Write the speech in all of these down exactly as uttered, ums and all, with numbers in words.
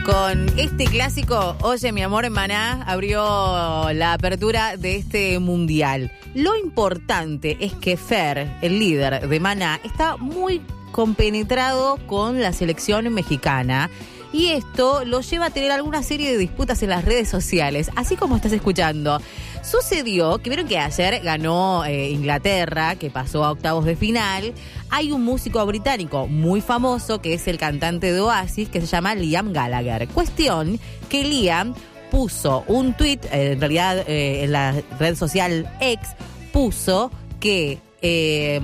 Con este clásico, Oye mi amor, Maná abrió la apertura de este mundial. Lo importante es que Fer, el líder de Maná, está muy compenetrado con la selección mexicana. Y esto lo lleva a tener alguna serie de disputas en las redes sociales, así como estás escuchando. Sucedió que vieron que ayer ganó eh, Inglaterra, que pasó a octavos de final. Hay un músico británico muy famoso que es el cantante de Oasis, que se llama Liam Gallagher. Cuestión que Liam puso un tweet, eh, en realidad eh, en la red social X, puso que eh,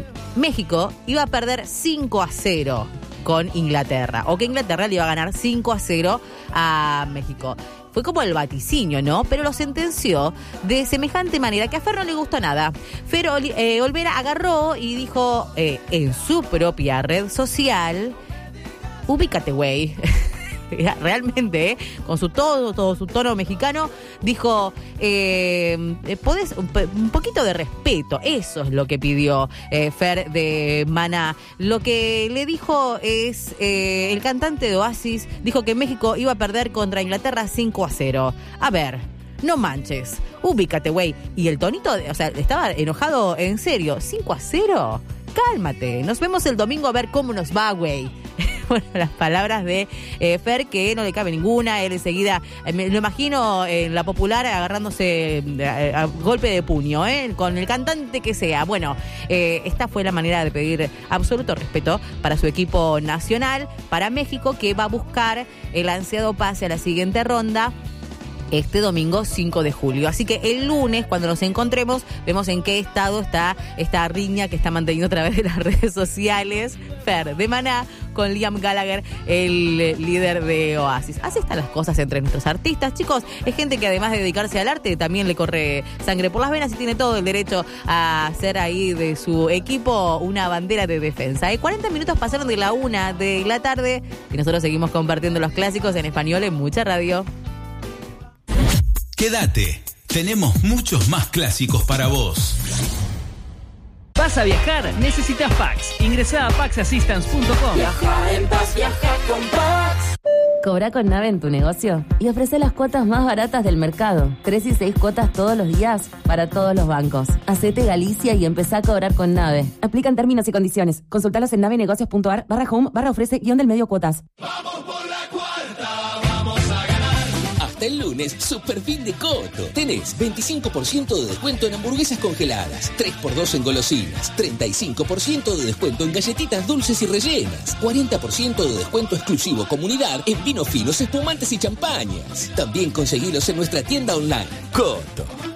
México iba a perder cinco a cero con Inglaterra, o que Inglaterra le iba a ganar cinco a cero a México. Fue como el vaticinio, ¿no? Pero lo sentenció de semejante manera que a Fer no le gustó nada. Fer eh, Olvera agarró y dijo eh, en su propia red social, ubícate, güey. Realmente, ¿eh? Con su todo, todo su tono mexicano, dijo, eh, podés un, un poquito de respeto. Eso es lo que pidió eh, Fer de Maná. Lo que le dijo es, eh, el cantante de Oasis dijo que México iba a perder contra Inglaterra cinco a cero. A ver, no manches, ubícate, güey. Y el tonito, o sea, estaba enojado en serio. ¿cinco a cero? Cálmate, nos vemos el domingo a ver cómo nos va, güey. Bueno, las palabras de eh, Fer, que no le cabe ninguna. Él enseguida, eh, me lo imagino en la popular agarrándose eh, a golpe de puño, eh, con el cantante que sea. Bueno, eh, esta fue la manera de pedir absoluto respeto para su equipo nacional, para México, que va a buscar el ansiado pase a la siguiente ronda este domingo cinco de julio. Así que el lunes, cuando nos encontremos, vemos en qué estado está esta riña que está manteniendo a través de las redes sociales Fer de Maná con Liam Gallagher, el líder de Oasis. Así están las cosas entre nuestros artistas, chicos. Es gente que además de dedicarse al arte, también le corre sangre por las venas y tiene todo el derecho a hacer ahí de su equipo una bandera de defensa. ¿eh? cuarenta minutos pasaron de la una de la tarde y nosotros seguimos compartiendo los clásicos en español en Mucha Radio. Quédate, tenemos muchos más clásicos para vos. ¿Vas a viajar? Necesitas Pax. Ingresá a pax assistance punto com. Viaja en paz, viaja con Pax. Cobra con Nave en tu negocio y ofrece las cuotas más baratas del mercado. Tres y seis cuotas todos los días para todos los bancos. Hacete Galicia y empezá a cobrar con Nave. Aplican términos y condiciones. Consultalos en navenegocios punto a r barra home barra ofrece guión del medio cuotas. Vamos por la cuarta, vamos a ganar. Hasta el lunes, super fin de Coto. Tenés veinticinco por ciento de descuento en hamburguesas congeladas, tres por dos en golosinas, treinta y cinco por ciento de descuento en galletitas dulces y rellenas, cuarenta por ciento de descuento exclusivo comunidad en vinos finos, espumantes y champañas. También conseguilos en nuestra tienda online. Coto.